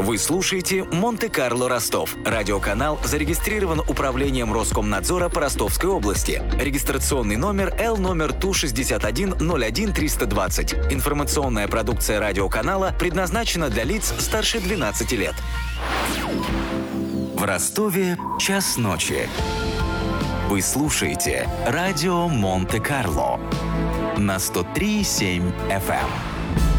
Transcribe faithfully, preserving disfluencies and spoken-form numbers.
Вы слушаете «Монте-Карло Ростов». Радиоканал зарегистрирован Управлением Роскомнадзора по Ростовской области. Регистрационный номер Л номер Ту шестьдесят один ноль один триста двадцать. Информационная продукция радиоканала предназначена для лиц старше двенадцати лет. В Ростове час ночи. Вы слушаете радио «Монте-Карло» на сто три и семь эф эм.